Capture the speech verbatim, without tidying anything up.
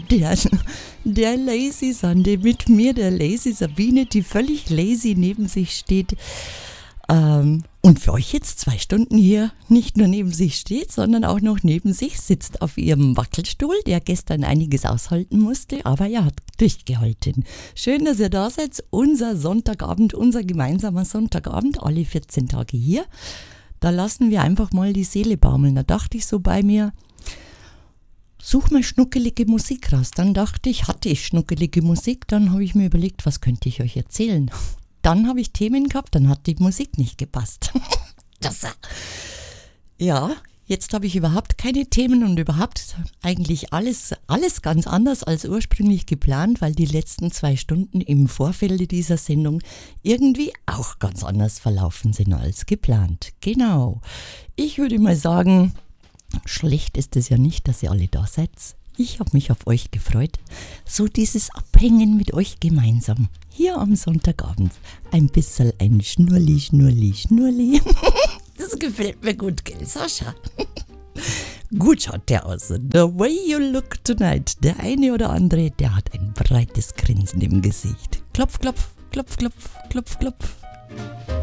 der, der Lazy Sunday mit mir, der Lazy Sabine, die völlig lazy neben sich steht. Ähm, und für euch jetzt zwei Stunden hier nicht nur neben sich steht, sondern auch noch neben sich sitzt auf ihrem Wackelstuhl, der gestern einiges aushalten musste, aber er hat durchgehalten. Schön, dass ihr da seid. Unser Sonntagabend, unser gemeinsamer Sonntagabend, alle vierzehn Tage hier. Da lassen wir einfach mal die Seele baumeln. Da dachte ich so bei mir, such mal schnuckelige Musik raus. Dann dachte ich, hatte ich schnuckelige Musik, dann habe ich mir überlegt, was könnte ich euch erzählen. Dann habe ich Themen gehabt, dann hat die Musik nicht gepasst. das, ja, jetzt habe ich überhaupt keine Themen und überhaupt eigentlich alles, alles ganz anders als ursprünglich geplant, weil die letzten zwei Stunden im Vorfeld dieser Sendung irgendwie auch ganz anders verlaufen sind als geplant. Genau. Ich würde mal sagen, schlecht ist es ja nicht, dass ihr alle da seid. Ich habe mich auf euch gefreut. So dieses Abhängen mit euch gemeinsam. Hier am Sonntagabend. Ein bisschen ein Schnurli, Schnurli, Schnurli. Das gefällt mir gut, gell, Sascha? Gut schaut der aus. The way you look tonight. Der eine oder andere, der hat ein breites Grinsen im Gesicht. Klopf, klopf, klopf, klopf, klopf, klopf.